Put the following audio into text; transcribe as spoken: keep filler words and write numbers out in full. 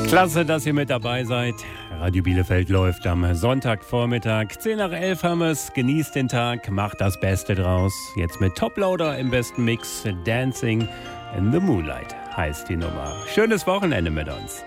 Klasse, dass ihr mit dabei seid. Radio Bielefeld läuft am Sonntagvormittag. zehn nach elf haben wir es. Genießt den Tag, macht das Beste draus. Jetzt mit Toploader im besten Mix. Dancing in the Moonlight heißt die Nummer. Schönes Wochenende mit uns.